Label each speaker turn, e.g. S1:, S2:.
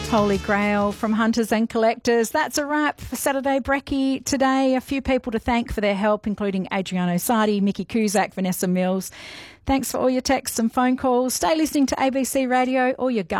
S1: Holy Grail from Hunters and Collectors. That's a wrap for Saturday Brekkie today. A few people to thank for their help, including Adriano Sardi, Mickey Cusack, Vanessa Mills. Thanks for all your texts and phone calls. Stay listening to ABC Radio or your